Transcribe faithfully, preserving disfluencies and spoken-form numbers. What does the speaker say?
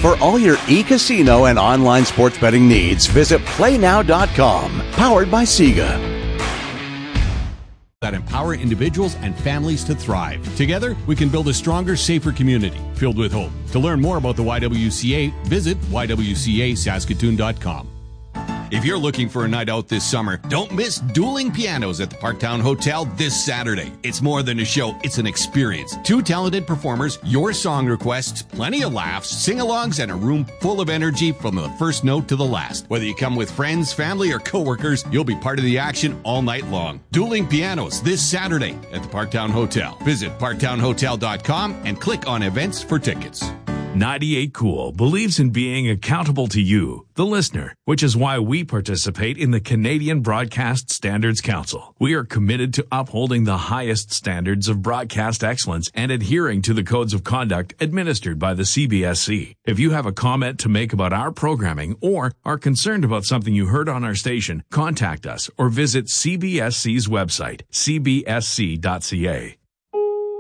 For all your e-casino and online sports betting needs, visit play now dot com. Powered by Sega. That empower individuals and families to thrive. Together, we can build a stronger, safer community filled with hope. To learn more about the Y W C A, visit y w c a saskatoon dot com. If you're looking for a night out this summer, don't miss Dueling Pianos at the Parktown Hotel this Saturday. It's more than a show, it's an experience. Two talented performers, your song requests, plenty of laughs, sing-alongs, and a room full of energy from the first note to the last. Whether you come with friends, family, or coworkers, you'll be part of the action all night long. Dueling Pianos this Saturday at the Parktown Hotel. Visit parktown hotel dot com and click on events for tickets. ninety-eight Cool believes in being accountable to you, the listener, which is why we participate in the Canadian Broadcast Standards Council. We are committed to upholding the highest standards of broadcast excellence and adhering to the codes of conduct administered by the C B S C. If you have a comment to make about our programming or are concerned about something you heard on our station, contact us or visit C B S C's website, c b s c dot c a.